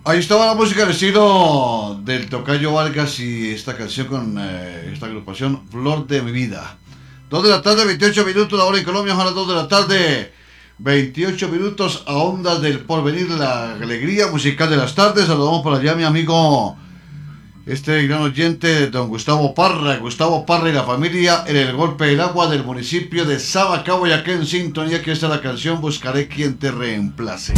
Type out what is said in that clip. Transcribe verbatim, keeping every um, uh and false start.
Ahí estaba la música del estilo del Tocayo Vargas y esta canción con eh, esta agrupación Flor de mi vida. dos de la tarde, veintiocho minutos, la hora en Colombia, son las dos de la tarde, veintiocho minutos a ondas del porvenir, la alegría musical de las tardes. Saludamos por allá a mi amigo, este gran oyente, don Gustavo Parra, Gustavo Parra y la familia en el Golpe del Agua del municipio de Sabacabo, y aquí en sintonía que está la canción Buscaré quien te reemplace.